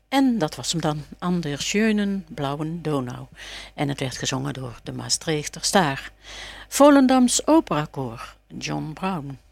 En dat was hem dan, An der schönen blauwen Donau. En het werd gezongen door de Maastrichter Staar. Volendams Operakoor, John Brown.